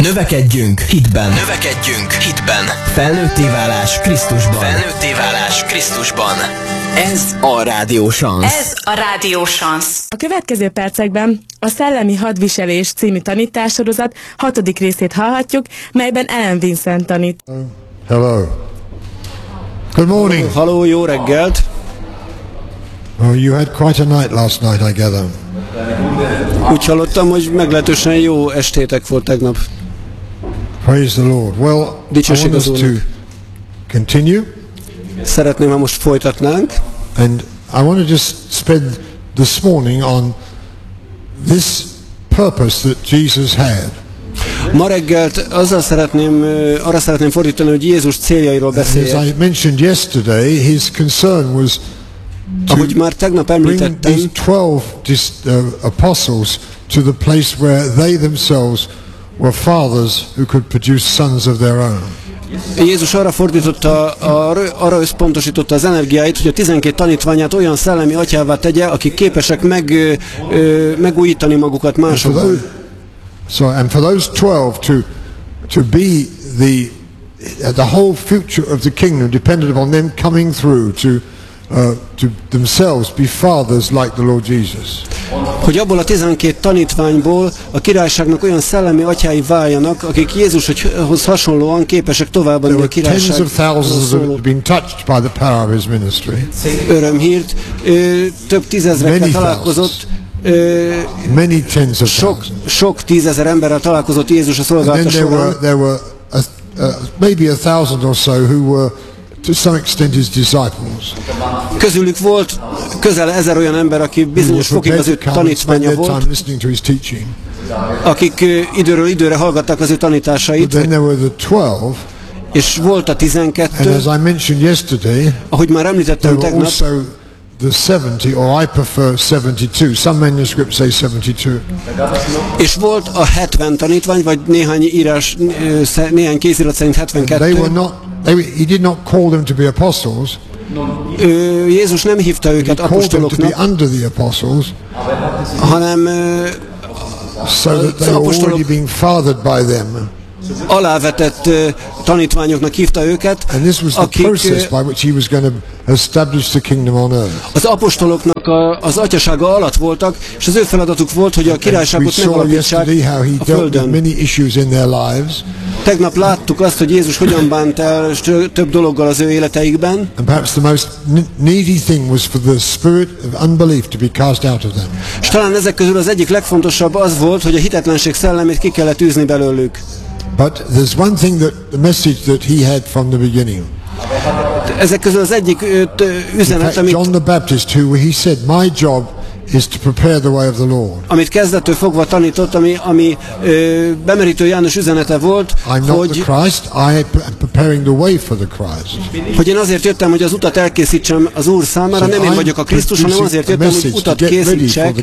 Növekedjünk hitben. Növekedjünk hitben. Felnőtté válás Krisztusban. Felnőtté válás Krisztusban. Ez a Rádió Szansz. Ez a Rádió Szansz. A következő percekben a Szellemi Hadviselés című tanítássorozat 6. részét hallhatjuk, melyben Ellen Vincent tanít. Hello. Good morning. Halló, jó reggelt. Oh, you had quite a night last night, I gather. Úgy hallottam, hogy meglehetősen jó estétek volt tegnap. Praise the Lord. Well, I want us to continue. Szeretném, ha most folytatnánk. And I want to just spend this morning on this purpose that Jesus had. Ma reggelt arra szeretném fordítani, hogy Jézus céljairól beszéljek. As I mentioned yesterday, his concern was ahogy már tegnap említettem, these 12 apostles to the place where they themselves were fathers who could produce sons of their own. Jézus arra összpontosította az energiáit, hogy a 12 tanítványát olyan szellemi atyává tegye, akik képesek megújítani magukat másokból. And for those 12 to be the whole future of the kingdom depended upon them coming through to themselves be fathers like the Lord Jesus. Hogy abból a 12 tanítványból a királyságnak olyan szellemi atyái váljanak, akik Jézushoz hasonlóan képesek továbbadni a királyságról szóló örömhírt. Több tízezrekkel találkozott, sok tízezer emberrel találkozott Jézus a szolgálata során. There were maybe 1,000 or so who were to some extent his disciples. Közülük volt közel 1000 olyan ember, aki bizonyos fokig az ő tanítványa volt, akik időről időre hallgatták az ő tanításait. Then there were the 12, és volt a 12, and as I mentioned yesterday, ahogy már említettem tegnap, the 70, or I prefer 72. Some manuscripts say 72. És volt a 70 tanítvány, vagy néhány kézirat szerint 72. He did not call them to be apostles. Jézus nem hívta őket apostoloknak, hanem so that they were already being fathered by them. Alávetett tanítványoknak hívta őket, akik az apostoloknak az atyasága alatt voltak, és az ő feladatuk volt, hogy a királyságot megalapítsák a földön. Tegnap láttuk azt, hogy Jézus hogyan bánt el több dologgal az ő életeikben. És talán ezek közül az egyik legfontosabb az volt, hogy a hitetlenség szellemét ki kellett űzni belőlük. But there's one thing the message that he had from the beginning. Ezek közül az egyik üzenet, amit John the Baptist, he said, my job is to prepare the way of the Lord. Amit kezdettől fogva tanított, ami bemerítő János üzenete volt, hogy the Christ, I am preparing the way for the Christ. Hogy én azért jöttem, hogy az utat elkészítsem az Úr számára, nem én vagyok a Krisztus, hanem azért jöttem, hogy utat készítsek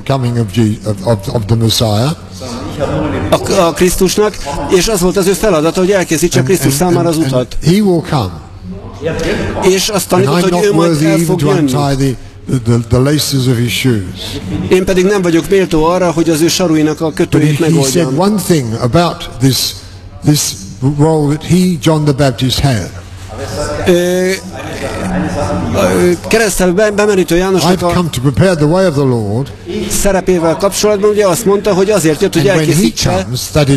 a Krisztusnak, és az volt az ő feladata, hogy elkészítse Krisztus számára az utat. He will come. És azt tanított, hogy ő majd el fog jönni. The laces of his shoes. Én pedig nem vagyok méltó arra, hogy az ő sarujnak a kötőjét megoldjam. He said one thing about this role that John the Baptist had. Keresztel bemerítő Jánosnak a szerepével kapcsolatban ugye azt mondta, hogy azért jött, hogy elkészítse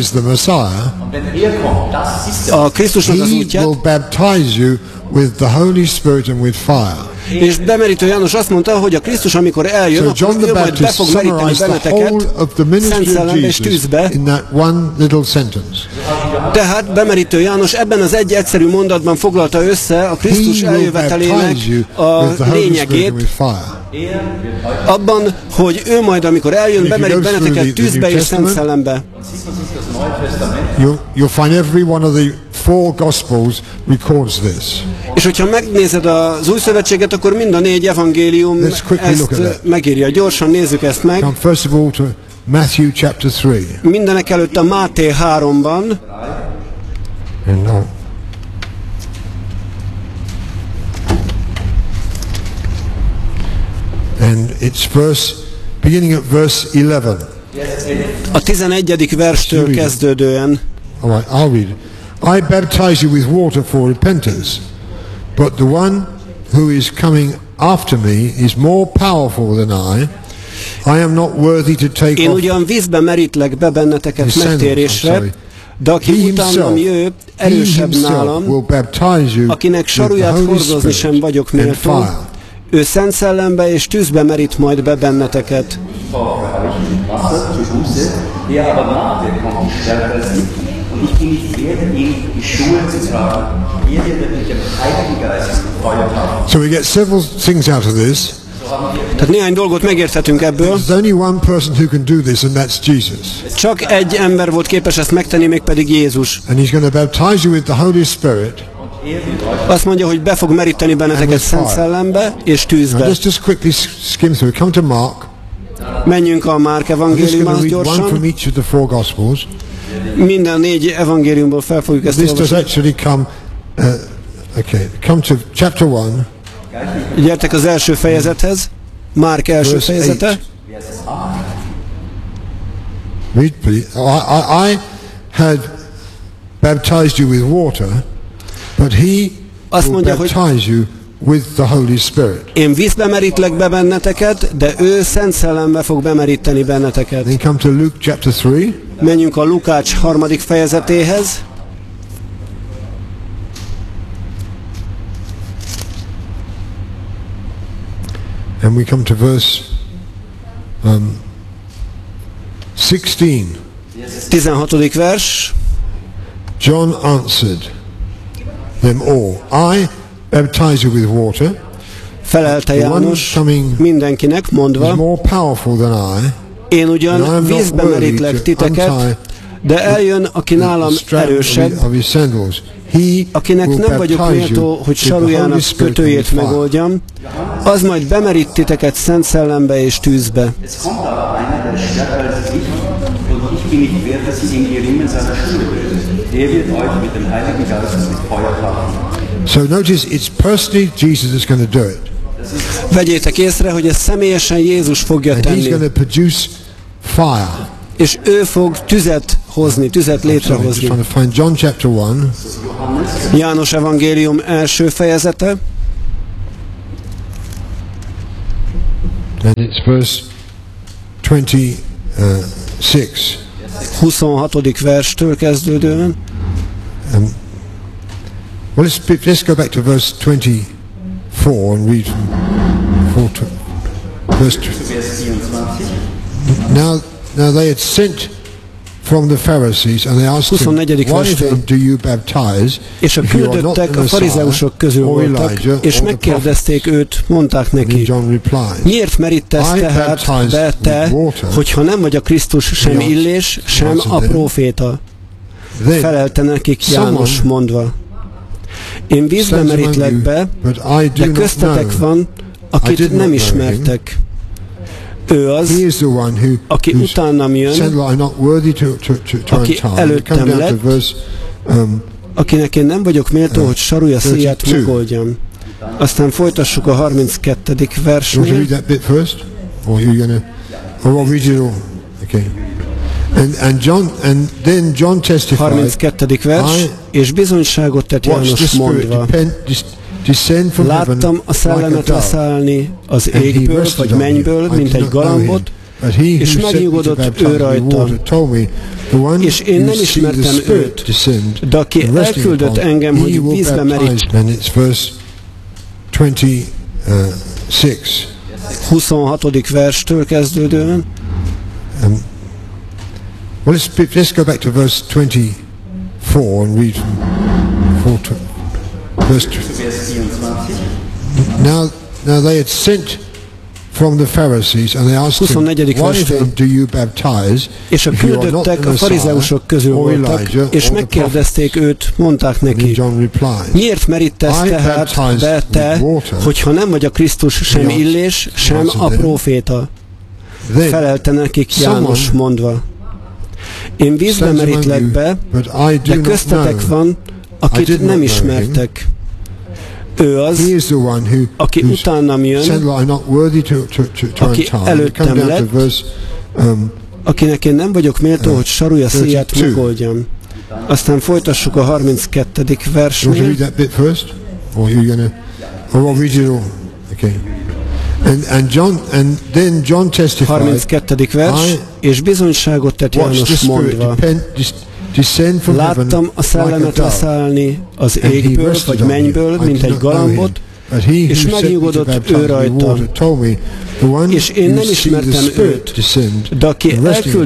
a Krisztusnak az útját. És bemerítő János azt mondta, hogy a Krisztus, amikor eljön, akkor ő majd be fog meríteni benneteket szent szellembe és tűzbe. Tehát bemerítő János ebben az egy egyszerű mondatban foglalta össze a Krisztus eljövetelének a lényegét, abban, hogy ő majd, amikor eljön, bemerít benneteket tűzbe és szent szellembe. You'll find every one of the 4 Gospels records this. És hogyha megnézed az Új Szövetséget, akkor mind a 4 evangélium ezt megírja. Gyorsan nézzük ezt meg. Come first of all to Matthew chapter 3. Mindenek előtt a Máté 3-ban. And it's beginning at verse 11. A 11. verstől kezdődően. All right, I'll read it. I baptize you with water for repentance, but the one who is coming after me is more powerful than I. I am not worthy to take Én off ugyan vízbe merítlek be benneteket his sandals, megtérésre, de aki utánam jő, erősebb nálam, will baptize you akinek with the saruját Holy hordozni sem Spirit vagyok and méltó, fire. ő szent szellembe és tűzbe merít majd be benneteket. Wasser zur Buße, der aber nach mir kommt, stärker als ich, und ich bin nicht wert, ihm die Schuhe zu tragen. Er wird mit dem Heiligen Geist befeuert haben. So we get several things out of this. Tehát néhány dolgot megérthetünk ebből. There's only one person who can do this, and that's Jesus. Csak egy ember volt képes ezt megtenni, mégpedig Jézus. And he's going to baptize you with the Holy Spirit. Azt mondja, hogy be fog meríteni benneteket szent szellembe és Now tűzbe. just quickly skim through. Come to Mark. Menjünk a Márk I'm just evangéliumához going to read one from gyorsan. each of the four Gospels. Minden 4 evangéliumból fel fogjuk ezt This does olvasni. actually come to chapter 1, Gyertek az első fejezethez. Márk első verse fejezete. 8. Read, please. I had baptized you with water, but he Azt will mondja, hogy baptize you with the Holy Spirit. én vízbe merítlek be benneteket, de ő szent szellembe fog bemeríteni benneteket. Then come to Luke chapter 3. Menjünk a Lukács 3. fejezetéhez. And we come to verse 16. 16. vers. John answered them all, I baptize you with water, Felelte the one János coming mindenkinek, is mondva, more powerful than I, én and ugyan I'm not vízbe worthy merítlek to titeket, untie de eljön, aki nálam the strap erősebb, of his sandals. He akinek will nem vagyok baptize méltó, you hogy with the Holy sarujának Spirit and kötőjét with fire. megoldjam, az majd bemerít titeket szent szellembe és tűzbe. Es kommt aber einer, der ist stärker als ich, und ich bin nicht wert, dass ich ihm die Riemen seiner Schuhe löse. Der wird euch mit dem Heiligen Geist befeuert haben. So notice it's personally Jesus that's going to do it. Vegyétek észre, hogy ezt személyesen Jézus fogja And he's tenni, going to produce fire. és ő fog tüzet hozni, tüzet Sorry, just létrehozni. trying to find John chapter 1. János evangélium első fejezete, And it's verse 26. 26. verstől kezdődően. Well, let's go back to verse 24 and read from 4 to verse 2. Vers 24. Now they had sent from the Pharisees, and they asked him, 24. why verstől. then do you baptize És a if you are not the küldöttek a Messiah, farizeusok közül or voltak, Elijah, és or the megkérdezték őt, mondták prophet? And neki, John replied, miért merítesz I tehát baptize be te, with water, hogyha nem vagy a Krisztus sem Yes. Illés, sem Yes, a and then- próféta? Then Felelte nekik someone János mondva, én vízbe stands among merítlek you, be, but I do de not köztetek know. van, I akit did not nem know ismertek. Ő He az, is the one aki who's utánam jön, said, I'm not worthy to aki untie. Come előttem down to lett, verse akinek én nem vagyok méltó, hogy sarúja szíját 32. megoldjam. Aztán folytassuk a 32. You want to versnél. read that bit first? Or you're going to... Or I'll read it all. Okay. And then John testified, 32. vers, I és bizonyságot tett watched the János Spirit mondva, descend from heaven láttam a like a szellemet dove, leszállni az and he égből, rested vagy on mennyből, him. I mint did egy not know him, galambot, but he és who sent me to megnyugodott baptize ő with rajta. water told me, the one És én who nem sees ismertem the Spirit őt, descend de aki and resting elküldött upon, engem, he hogy will vízbe baptize. merít. And it's verse 26. 26. verstől kezdődően. Well, let's go back to verse 24 and read from 4 to verse 2. Vers 24. Now they had sent from the Pharisees, and they asked him, 24. why verstől. then do you baptize És a if you are not the küldöttek a Messiah, farizeusok közül or voltak, Elijah, és or the megkérdezték őt, mondták prophet? And neki, John replied, miért merítesz I tehát baptize be te, with water, hogyha nem vagy a Krisztus sem Yes. Illés, sem Yes, and a then- próféta? Then Felelte nekik someone János mondva, én vízbe stands among merítlek you, be, but I do de not köztetek know. van, I akit did not nem know ismertek. Ő az, He is the one aki who utánam jön, said, I'm not worthy to aki untie. Come előttem down lett, to verse akinek én nem vagyok méltó, hogy sarúja szíját 32. megoldjam. Aztán folytassuk a 32. You want to versnél. read that bit first? Or you're going to... Or I'll read it all. Okay. And then John testified, 32. vers, és bizonyságot tett watched the János Spirit mondva. descend from heaven Láttam a szellemet like a dove, leszállni az and he égből, rested vagy on mennyből, him. I mint did egy not know him, galambot, but he who és sent me to megnyugodott baptize ő with rajta. water told me, the one És én who nem sees the ismertem Spirit őt, descend de aki and resting elküldött